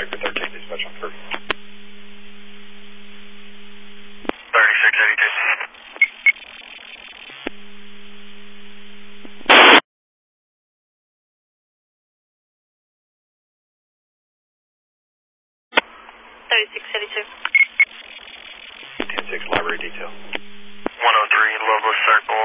Victor 13, dispatch on curve. 3682. 10-6 library detail. 103 Loveless Circle.